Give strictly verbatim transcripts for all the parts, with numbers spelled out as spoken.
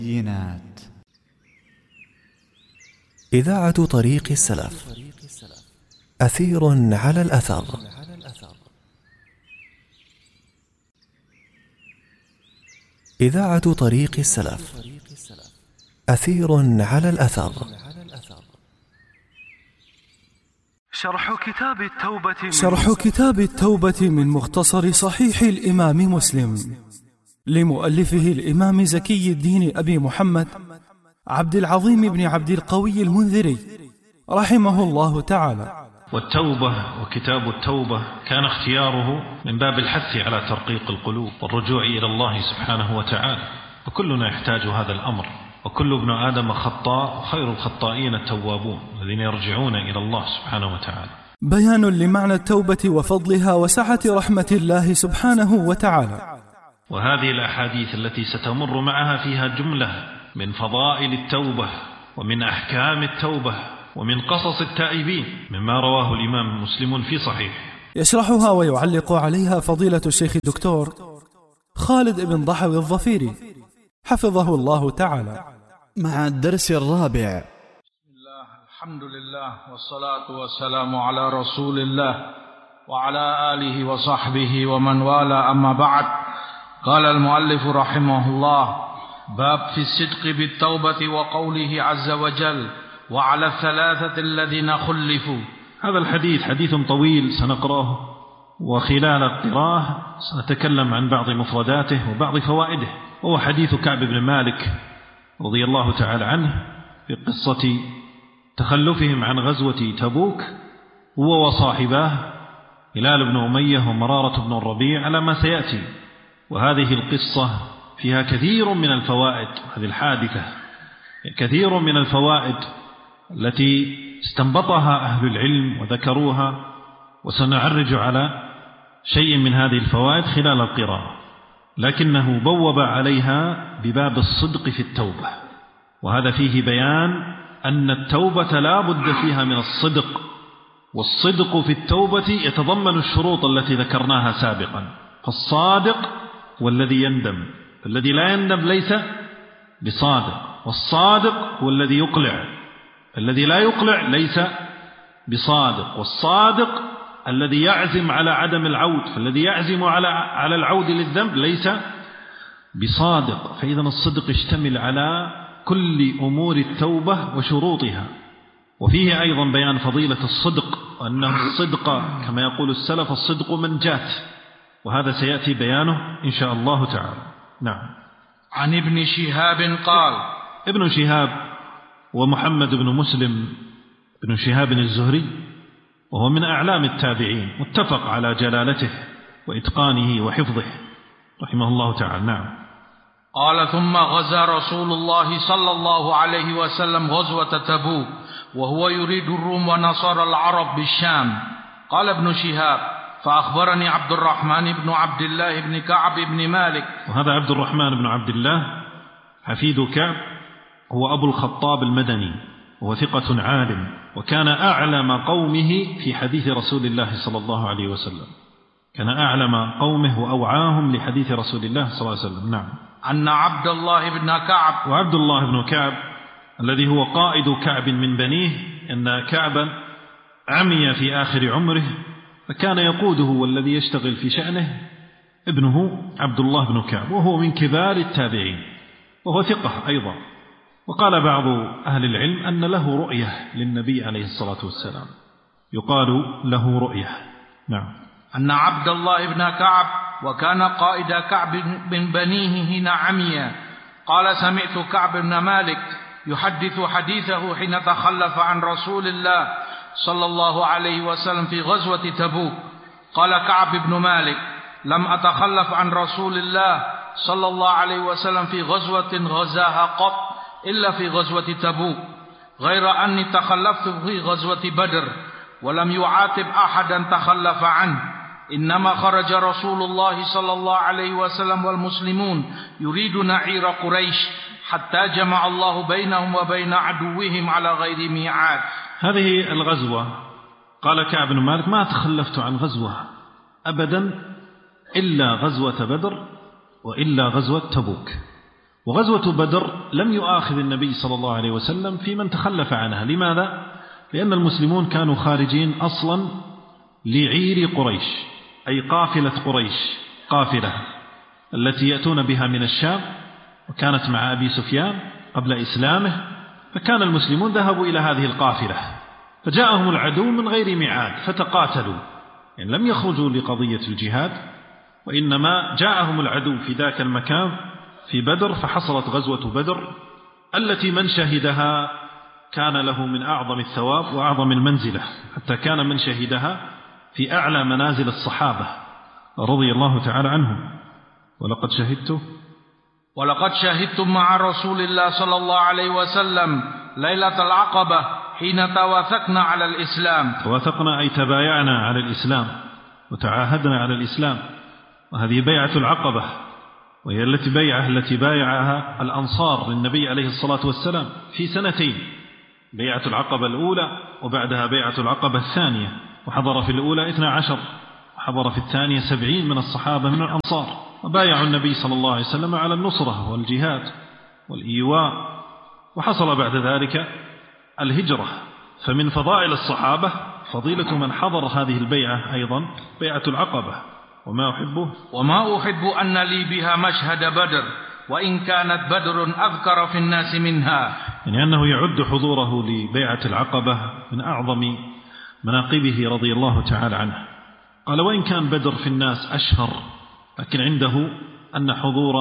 بينات. إذاعة طريق السلف، أثير على الأثر. إذاعة طريق السلف، أثير على الأثر. شرح كتاب التوبة من, شرح كتاب التوبة من مختصر صحيح الإمام مسلم لمؤلفه الإمام زكي الدين أبي محمد عبد العظيم بن عبد القوي المنذري رحمه الله تعالى. والتوبة وكتاب التوبة كان اختياره من باب الحث على ترقيق القلوب والرجوع إلى الله سبحانه وتعالى، وكلنا يحتاج هذا الأمر، وكل ابن آدم خطاء، وخير الخطائين التوابون الذين يرجعون إلى الله سبحانه وتعالى. بيان لمعنى التوبة وفضلها وسعة رحمة الله سبحانه وتعالى. وهذه الأحاديث التي ستمر معها فيها جملة من فضائل التوبة ومن أحكام التوبة ومن قصص التائبين مما رواه الإمام مسلم في صحيح. يشرحها ويعلق عليها فضيلة الشيخ الدكتور خالد بن ضحوي الظفيري حفظه الله تعالى. مع الدرس الرابع. بسم الله، الحمد لله، والصلاة والسلام على رسول الله وعلى آله وصحبه ومن والاه، أما بعد. قال المؤلف رحمه الله: باب في الصدق بالتوبة وقوله عز وجل: وعلى الثلاثة الذين خلفوا. هذا الحديث حديث طويل سنقرأه، وخلال القراءة سنتكلم عن بعض مفرداته وبعض فوائده. وهو حديث كعب بن مالك رضي الله تعالى عنه في قصة تخلفهم عن غزوة تبوك هو وصاحباه هلال بن أمية ومرارة بن الربيع على ما سيأتي. وهذه القصة فيها كثير من الفوائد، هذه الحادثة كثير من الفوائد التي استنبطها أهل العلم وذكروها، وسنعرج على شيء من هذه الفوائد خلال القراءة، لكنه بوب عليها بباب الصدق في التوبة. وهذا فيه بيان أن التوبة لا بد فيها من الصدق، والصدق في التوبة يتضمن الشروط التي ذكرناها سابقا. فالصادق والذي يندم، الذي لا يندم ليس بصادق، والصادق هو الذي يقلع، الذي لا يقلع ليس بصادق، والصادق الذي يعزم على عدم العود، فالذي يعزم على على العود للذنب ليس بصادق. فإذا الصدق يشتمل على كل أمور التوبة وشروطها. وفيه أيضا بيان فضيلة الصدق، وأنه الصدق كما يقول السلف الصدق منجات، وهذا سيأتي بيانه إن شاء الله تعالى. نعم. عن ابن شهاب قال: ابن شهاب ومحمد بن مسلم بن شهاب الزهري، وهو من أعلام التابعين، متفق على جلالته وإتقانه وحفظه رحمه الله تعالى. نعم. قال: ثم غزا رسول الله صلى الله عليه وسلم غزوة تبوك وهو يريد الروم ونصر العرب بالشام. قال ابن شهاب: فأخبرني عبد الرحمن بن عبد الله بن كعب بن مالك. وهذا عبد الرحمن بن عبد الله حفيد كعب، هو أبو الخطاب المدني، وهو ثقة عالم، وكان أعلم قومه في حديث رسول الله صلى الله عليه وسلم، كان أعلم قومه وأوعاهم لحديث رسول الله صلى الله عليه وسلم. نعم. أن عبد الله بن كعب، وعبد الله بن كعب الذي هو قائد كعب من بنيه، أن كعبا عمي في آخر عمره، فكان يقوده والذي يشتغل في شأنه ابنه عبد الله بن كعب، وهو من كبار التابعين، وهو ثقة أيضا. وقال بعض أهل العلم أن له رؤية للنبي عليه الصلاة والسلام، يقال له رؤية. نعم. أن عبد الله بن كعب وكان قائد كعب بن بنيه هنا عميا. قال: سمعت كعب بن مالك يحدث حديثه حين تخلف عن رسول الله صلى الله عليه وسلم في غزوة تبوك. قال كعب بن مالك: لم أتخلف عن رسول الله صلى الله عليه وسلم في غزوة غزاها قط إلا في غزوة تبوك، غير أني تخلفت في غزوة بدر ولم يعاتب أحدا تخلف عنه، إنما خرج رسول الله صلى الله عليه وسلم والمسلمون يريد نعير قريش حتى جمع الله بينهم وبين عدوهم على غير ميعاد. هذه الغزوة قال كعب بن مالك: ما تخلفت عن غزوة أبدا إلا غزوة بدر وإلا غزوة تبوك. وغزوة بدر لم يؤاخذ النبي صلى الله عليه وسلم في من تخلف عنها. لماذا؟ لأن المسلمون كانوا خارجين أصلا لعير قريش، أي قافلة قريش، قافلة التي يأتون بها من الشام، وكانت مع أبي سفيان قبل إسلامه، فكان المسلمون ذهبوا إلى هذه القافلة، فجاءهم العدو من غير ميعاد فتقاتلوا، يعني لم يخرجوا لقضية الجهاد، وإنما جاءهم العدو في ذاك المكان في بدر، فحصلت غزوة بدر التي من شهدها كان له من أعظم الثواب وأعظم المنزلة، حتى كان من شهدها في أعلى منازل الصحابة رضي الله تعالى عنهم. ولقد شهدت ولقد شهدتم مع رسول الله صلى الله عليه وسلم ليلة العقبة حين تواثقنا على الإسلام. تواثقنا أي تبايعنا على الإسلام وتعاهدنا على الإسلام، وهذه بيعة العقبة، وهي التي بيعة التي بايعها الأنصار للنبي عليه الصلاة والسلام في سنتين، بيعة العقبة الأولى وبعدها بيعة العقبة الثانية، وحضر في الأولى اثنا عشر وحضر في الثانية سبعين من الصحابة من الأنصار، وبايعوا النبي صلى الله عليه وسلم على النصرة والجهاد والإيواء، وحصل بعد ذلك الهجرة. فمن فضائل الصحابة فضيلة من حضر هذه البيعة أيضا بيعة العقبة. وما أحبه وما أحب أن لي بها مشهد بدر وإن كانت بدر أذكر في الناس منها، يعني أنه يعد حضوره لبيعة العقبة من أعظم مناقبه رضي الله تعالى عنه. قال وإن كان بدر في الناس أشهر، لكن عنده أن حضور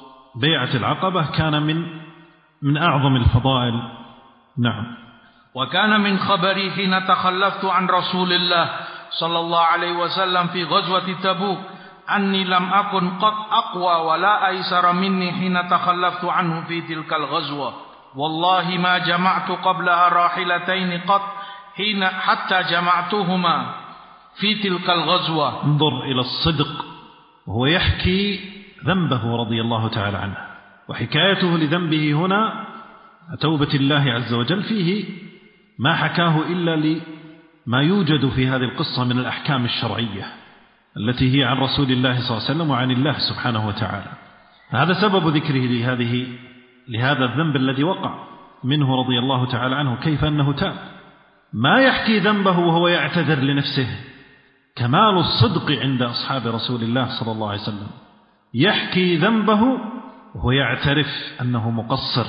بيعة العقبة كان من من أعظم الفضائل. نعم. وكان من خبري حين تخلفت عن رسول الله صلى الله عليه وسلم في غزوة تبوك أني لم أكن قط أقوى ولا أيسر مني حين تخلفت عنه في تلك الغزوة، والله ما جمعت قبلها راحلتين قط حين حتى جمعتهما في تلك الغزوة. انظر إلى الصدق، وهو يحكي ذنبه رضي الله تعالى عنه، وحكايته لذنبه هنا توبة الله عز وجل فيه ما حكاه إلا لما يوجد في هذه القصة من الأحكام الشرعية التي هي عن رسول الله صلى الله عليه وسلم وعن الله سبحانه وتعالى. هذا سبب ذكره لهذه لهذا الذنب الذي وقع منه رضي الله تعالى عنه، كيف أنه تاب. ما يحكي ذنبه وهو يعتذر لنفسه، كمال الصدق عند أصحاب رسول الله صلى الله عليه وسلم. يحكي ذنبه وهو يعترف أنه مقصر،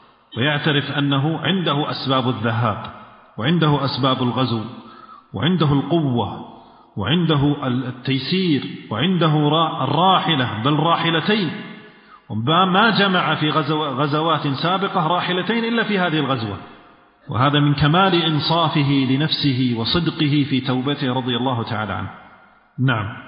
ويعترف أنه عنده أسباب الذهاب، وعنده أسباب الغزو، وعنده القوة، وعنده التيسير، وعنده الراحلة بل راحلتين، وما جمع في غزوات سابقة راحلتين إلا في هذه الغزوة. وهذا من كمال إنصافه لنفسه وصدقه في توبته رضي الله تعالى عنه. نعم.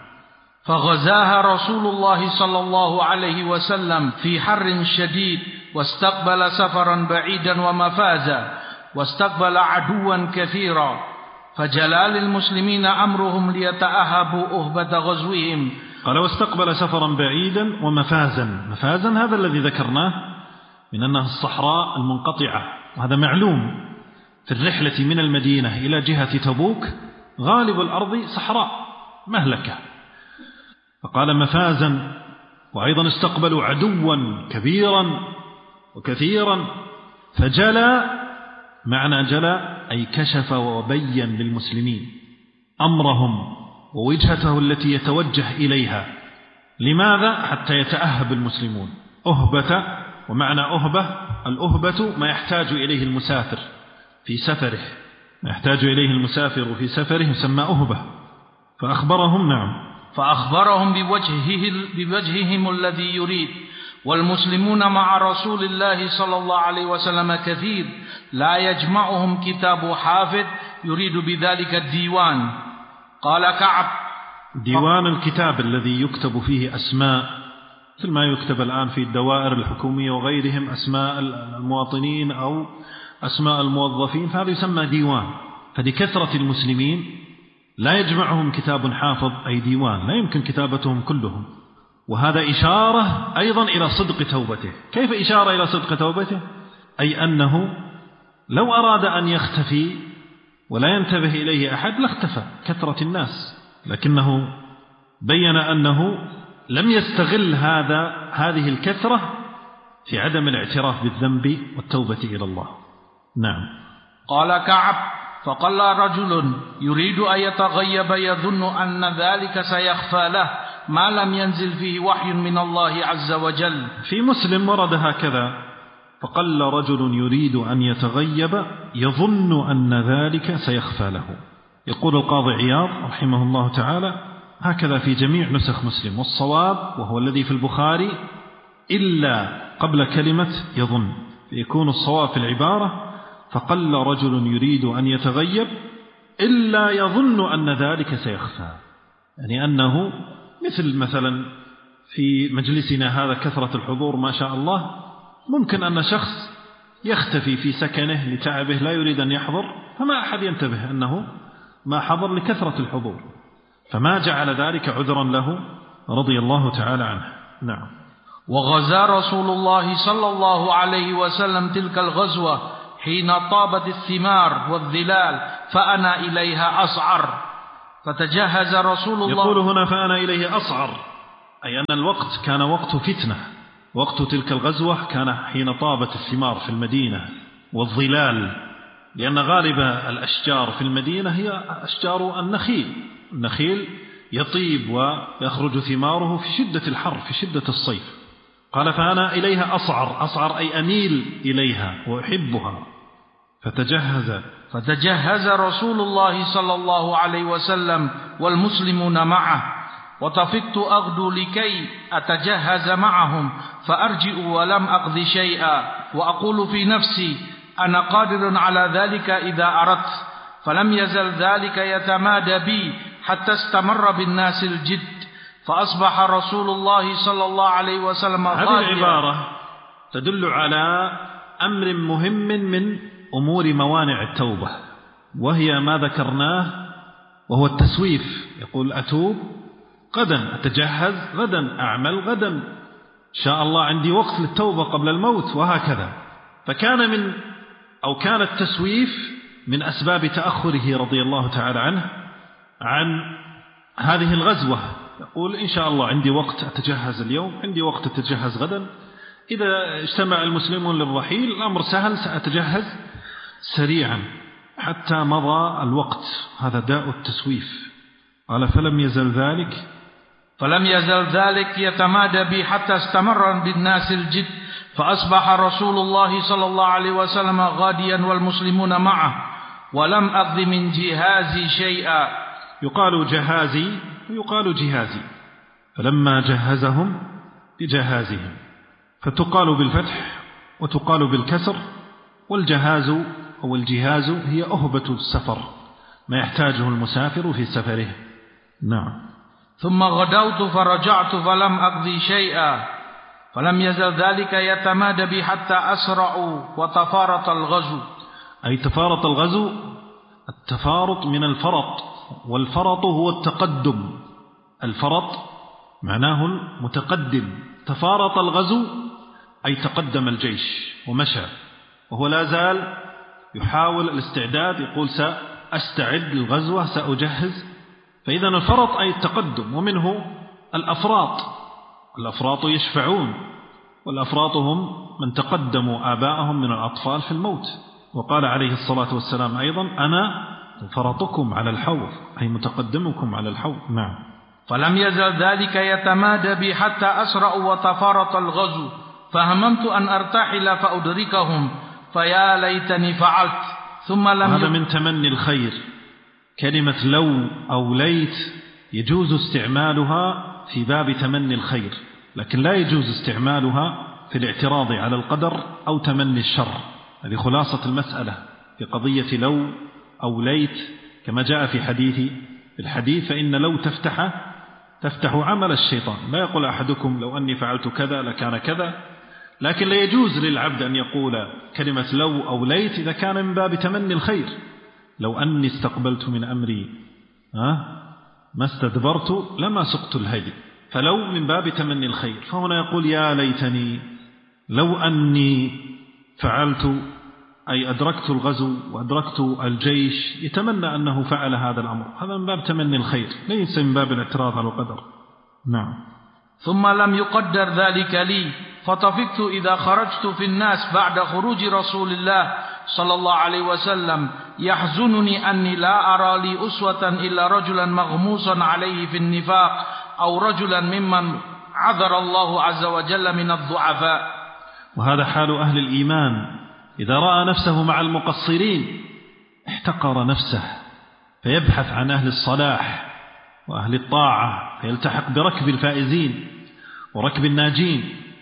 فغزاها رسول الله صلى الله عليه وسلم في حر شديد، واستقبل سفرا بعيدا ومفازا، واستقبل عدوا كثيرا، فجلال المسلمين أمرهم ليتأهبوا أهبة غزوهم. قال واستقبل سفرا بعيدا ومفازا. مفازا هذا الذي ذكرناه من أنها الصحراء المنقطعة، وهذا معلوم في الرحلة من المدينة إلى جهة تبوك غالب الأرض صحراء مهلكة، فقال مفازا. وأيضا استقبلوا عدوا كبيرا وكثيرا، فجلى، معنى جلى أي كشف وبين للمسلمين أمرهم ووجهته التي يتوجه إليها. لماذا؟ حتى يتأهب المسلمون. أهبة، ومعنى أهبة الأهبة ما يحتاج إليه المسافر في سفره، ما يحتاج إليه المسافر في سفره يسمى أهبة. فأخبرهم نعم فأخبرهم بوجهه بوجههم الذي يريد. والمسلمون مع رسول الله صلى الله عليه وسلم كثير، لا يجمعهم كتاب حافظ يريد بذلك الديوان. قال كعب ديوان الكتاب الذي يكتب فيه أسماء، مثل ما يكتب الآن في الدوائر الحكومية وغيرهم أسماء المواطنين أو أسماء الموظفين، فهذا يسمى ديوان. فلكثرة المسلمين لا يجمعهم كتاب حافظ أي ديوان، لا يمكن كتابتهم كلهم. وهذا إشارة أيضا إلى صدق توبته. كيف إشارة إلى صدق توبته؟ أي أنه لو أراد أن يختفي ولا ينتبه إليه أحد لاختفى كثرة الناس، لكنه بين أنه لم يستغل هذا هذه الكثرة في عدم الاعتراف بالذنب والتوبة إلى الله. نعم. قال كعب فقال رجل يريد أن يتغيب يظن أن ذلك سيخفى له ما لم ينزل فيه وحي من الله عز وجل. في مسلم ورد هكذا فقل رجل يريد أن يتغيب يظن أن ذلك سيخفى له. يقول القاضي عياض رحمه الله تعالى هكذا في جميع نسخ مسلم، والصواب وهو الذي في البخاري إلا قبل كلمة يظن، فيكون الصواب في العبارة فقل رجل يريد أن يتغيب إلا يظن أن ذلك سيخفى، يعني أنه مثل مثلا في مجلسنا هذا كثرة الحضور ما شاء الله، ممكن أن شخص يختفي في سكنه لتعبه لا يريد أن يحضر، فما أحد ينتبه أنه ما حضر لكثرة الحضور، فما جعل ذلك عذرا له رضي الله تعالى عنه. نعم. وغزا رسول الله صلى الله عليه وسلم تلك الغزوة حين طابت الثمار والظلال فأنا إليها أسعر فتجهز رسول الله. يقول هنا فأنا إليه أسعر، أي أن الوقت كان وقت فتنة، وقت تلك الغزوة كان حين طابت الثمار في المدينة والظلال، لأن غالب الأشجار في المدينة هي أشجار النخيل، النخيل يطيب ويخرج ثماره في شدة الحر في شدة الصيف. قال فأنا إليها أسعر، أسعر أي أميل إليها وأحبها. فتجهز فتجهز رسول الله صلى الله عليه وسلم والمسلمون معه، وطفقت أغدو لكي أتجهز معهم فأرجع ولم أقضي شيئا، وأقول في نفسي أنا قادر على ذلك إذا أردت، فلم يزل ذلك يتمادى بي حتى استمر بالناس الجد، فأصبح رسول الله صلى الله عليه وسلم غاديا. هذه العبارة تدل على أمر مهم من أمور موانع التوبة، وهي ما ذكرناه وهو التسويف. يقول أتوب غدا، أتجهز غدا، أعمل غدا، إن شاء الله عندي وقت للتوبة قبل الموت، وهكذا. فكان من أو كان التسويف من أسباب تأخره رضي الله تعالى عنه عن هذه الغزوة. يقول إن شاء الله عندي وقت أتجهز اليوم، عندي وقت أتجهز غدا، إذا اجتمع المسلمون للرحيل الأمر سهل، سأتجهز سريعا حتى مضى الوقت. هذا داء التسويف. قال فلم يزل ذلك فلم يزل ذلك يتمادى بي حتى استمر بالناس الجد، فأصبح رسول الله صلى الله عليه وسلم غاديا والمسلمون معه، ولم أقض من جهازي شيئا. يقال جهازي ويقال جهازي، فلما جهزهم بجهازهم، فتقال بالفتح وتقال بالكسر. والجهاز أو الجهاز هي أهبة السفر، ما يحتاجه المسافر في سفره. نعم. ثم غدوت فرجعت فلم أقضي شيئا، فلم يزل ذلك يتمادى بي حتى أسرعوا وتفارط الغزو. أي تفارط الغزو، التفارط من الفرط، والفرط هو التقدم، الفرط معناه المتقدم. تفارط الغزو أي تقدم الجيش ومشى، وهو لا زال يحاول الاستعداد، يقول سأستعد للغزوة، سأجهز. فإذا الفرط أي التقدم، ومنه الأفراط، الأفراط يشفعون، والأفراط هم من تقدموا آباءهم من الأطفال في الموت. وقال عليه الصلاة والسلام أيضا أنا فرطكم على الحوض، أي متقدمكم على الحوض. نعم. فلم يزل ذلك يتمادى بي حتى أسرع وتفارط الغزو، فهممت أن أرتحل فأدركهم، فيا ليتني فعلت. ثم لم هذا من تمني الخير. كلمة لو أو ليت يجوز استعمالها في باب تمني الخير، لكن لا يجوز استعمالها في الاعتراض على القدر أو تمني الشر. هذه خلاصة المسألة في قضية لو أو ليت، كما جاء في حديث الحديث فإن لو تفتح تفتح عمل الشيطان. لا يقول أحدكم لو أني فعلت كذا لكان كذا، لكن لا يجوز للعبد أن يقول كلمة لو أو ليت إذا كان من باب تمني الخير. لو أني استقبلت من أمري ها ما استدبرت لما سقت الهدي، فلو من باب تمني الخير. فهنا يقول يا ليتني لو أني فعلت، أي أدركت الغزو وأدركت الجيش، يتمنى أنه فعل هذا الأمر. هذا من باب تمني الخير، ليس من باب الاعتراض على القدر. نعم. ثم لم يقدر ذلك لي فطفقت إذا خرجت في الناس بعد خروج رسول الله صلى الله عليه وسلم يحزنني أني لا أرى لي أسوة إلا رجلا مغموسا عليه في النفاق أو رجلا ممن عذر الله عز وجل من الضعفاء. وهذا حال أهل الإيمان، إذا رأى نفسه مع المقصرين احتقر نفسه فيبحث عن أهل الصلاح وأهل الطاعة فيلتحق بركب الفائزين وركب الناجين،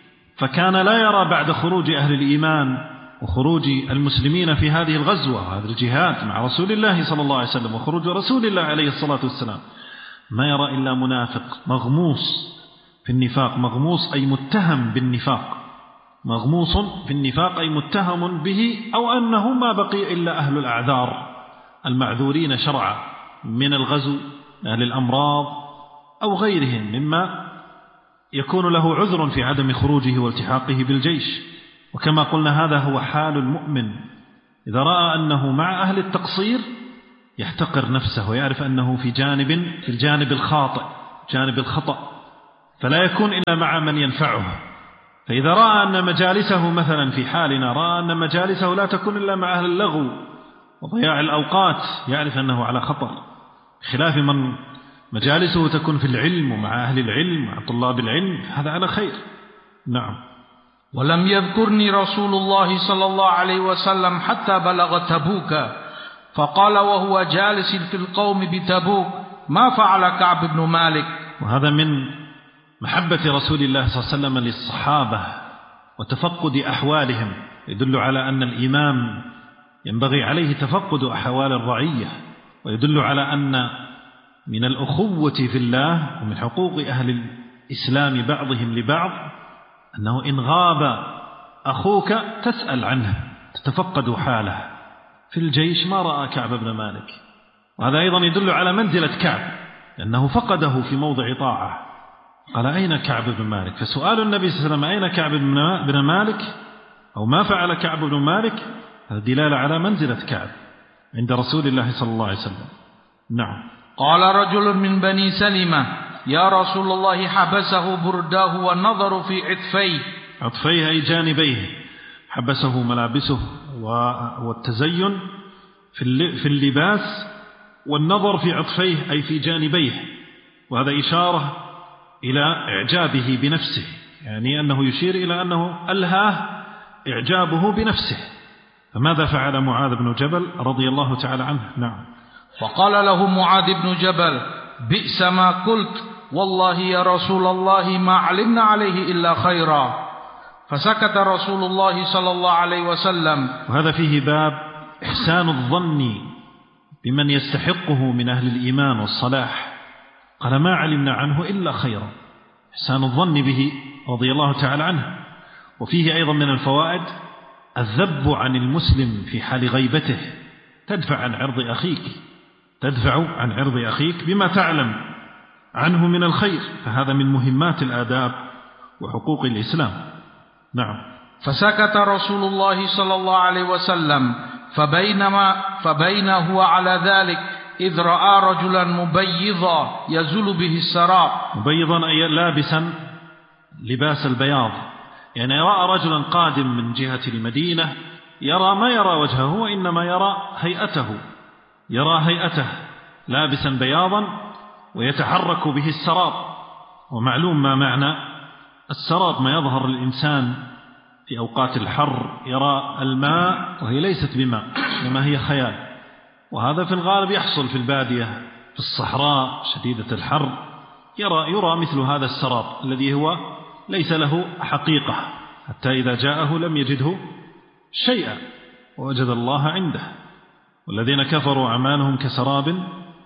فكان لا يرى بعد خروج أهل الإيمان وخروج المسلمين في هذه الغزوة وهذا الجهاد مع رسول الله صلى الله عليه وسلم وخروج رسول الله عليه الصلاة والسلام ما يرى إلا منافق مغموس في النفاق. مغموس أي متهم بالنفاق، مغموس في النفاق أي متهم به، أو أنه ما بقي إلا أهل الأعذار المعذورين شرعا من الغزو، أهل الأمراض أو غيرهم مما يكون له عذر في عدم خروجه والتحاقه بالجيش. وكما قلنا هذا هو حال المؤمن، إذا رأى أنه مع أهل التقصير يحتقر نفسه ويعرف أنه في جانب في الجانب الخاطئ جانب الخطأ، فلا يكون إلا مع من ينفعه. فإذا رأى أن مجالسه مثلا في حالنا رأى أن مجالسه لا تكون إلا مع أهل اللغو وضياع الأوقات يعرف أنه على خطر، خلاف من مجالسه تكون في العلم ومع أهل العلم مع طلاب العلم، هذا على خير. نعم. ولم يذكرني رسول الله صلى الله عليه وسلم حتى بلغ تبوك فقال وهو جالس في القوم بتبوك ما فعل كعب بن مالك. وهذا من محبة رسول الله صلى الله عليه وسلم للصحابة وتفقد أحوالهم، يدل على أن الإمام ينبغي عليه تفقد أحوال الرعية، ويدل على أن من الأخوة في الله ومن حقوق أهل الإسلام بعضهم لبعض أنه إن غاب أخوك تسأل عنه تتفقد حاله. في الجيش ما رأى كعب بن مالك، وهذا أيضا يدل على منزلة كعب لأنه فقده في موضع طاعة. قال أين كعب بن مالك؟ فسؤال النبي صلى الله عليه وسلم أين كعب بن مالك أو ما فعل كعب بن مالك هذا دلالة على منزلة كعب عند رسول الله صلى الله عليه وسلم. نعم. قال رجل من بني سلمة يا رسول الله حبسه برداه والنظر في عطفيه. عطفيه أي جانبيه، حبسه ملابسه والتزين في اللباس، والنظر في عطفيه أي في جانبيه، وهذا إشارة إلى إعجابه بنفسه، يعني أنه يشير إلى أنه ألهاه إعجابه بنفسه. فماذا فعل معاذ بن جبل رضي الله تعالى عنه؟ نعم. فقال له معاذ بن جبل بئس ما قلت والله يا رسول الله ما علمنا عليه إلا خيرا. فسكت رسول الله صلى الله عليه وسلم. وهذا فيه باب إحسان الظن بمن يستحقه من أهل الإيمان والصلاح، قال ما علمنا عنه إلا خيرا، إحسان الظن به رضي الله تعالى عنه. وفيه أيضا من الفوائد الذب عن المسلم في حال غيبته، تدفع عن عرض أخيك تدفع عن عرض أخيك بما تعلم عنه من الخير، فهذا من مهمات الآداب وحقوق الإسلام. نعم. فسكت رسول الله صلى الله عليه وسلم فبينما فبين هو على ذلك إذ رأى رجلا مبيضا يزول به السراب. مبيضا أي لابسا لباس البياض، يعني رأى رجلا قادم من جهة المدينة يرى ما يرى وجهه وإنما يرى هيئته يرى هيئته لابسا بياضا ويتحرك به السراب. ومعلوم ما معنى السراب، ما يظهر للإنسان في أوقات الحر، يرى الماء وهي ليست بماء وما هي خيال، وهذا في الغالب يحصل في البادية في الصحراء شديدة الحر، يرى يرى مثل هذا السراب الذي هو ليس له حقيقة، حتى إذا جاءه لم يجده شيئا ووجد الله عنده. والذين كفروا أعمالهم كسراب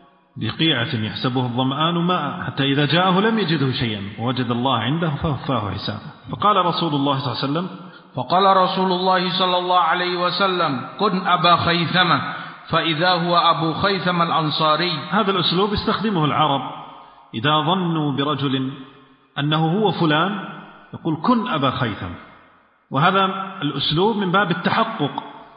بقيعة يحسبه الظمآن ماء حتى إذا جاءه لم يجده شيئا ووجد الله عنده فوفاه حسابه. فقال رسول الله صلى الله عليه وسلم فقال رسول الله صلى الله عليه وسلم كن أبا خيثمة، فإذا هو أبو خيثمة الأنصاري. هذا الأسلوب استخدمه العرب إذا ظنوا برجل أنه هو فلان يقول كن أبا خيثمة، وهذا الأسلوب من باب التحقق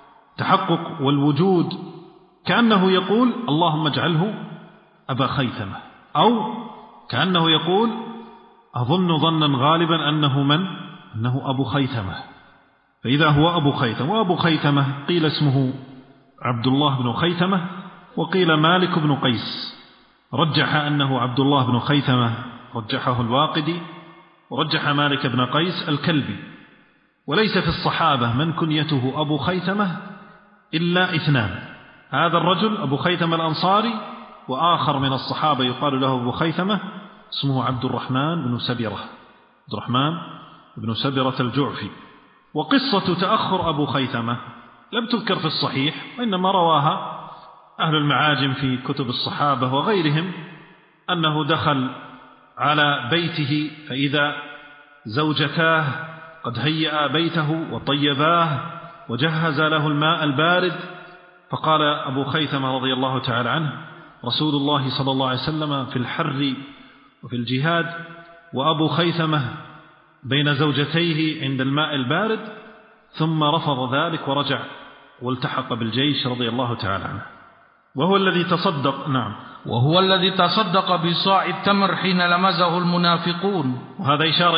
تحقق والوجود، كأنه يقول اللهم اجعله أبا خيثمة، أو كأنه يقول أظن ظنا غالبا أنه من؟ أنه أبو خيثمة. فإذا هو أبو خيثمة، وأبو خيثمة قيل اسمه عبد الله بن خيثمة، وقيل مالك بن قيس. رجح أنه عبد الله بن خيثمة، رجحه الواقدي، ورجح مالك بن قيس الكلبي. وليس في الصحابة من كنيته أبو خيثمة إلا اثنان، هذا الرجل أبو خيثمة الأنصاري، وآخر من الصحابة يقال له أبو خيثمة اسمه عبد الرحمن بن سبرة، عبد الرحمن بن سبرة الجعفي. وقصة تأخر أبو خيثمة لم تذكر في الصحيح، وإنما رواها أهل المعاجم في كتب الصحابة وغيرهم، أنه دخل على بيته فإذا زوجتاه قد هيأ بيته وطيباه وجهز له الماء البارد، فقال أبو خيثمة رضي الله تعالى عنه: رسول الله صلى الله عليه وسلم في الحر وفي الجهاد، وأبو خيثمة بين زوجتيه عند الماء البارد، ثم رفض ذلك ورجع والتحق بالجيش رضي الله تعالى عنه. وهو الذي تصدق نعم وهو الذي تصدق بصاع التمر حين لمزه المنافقون. وهذا إشارة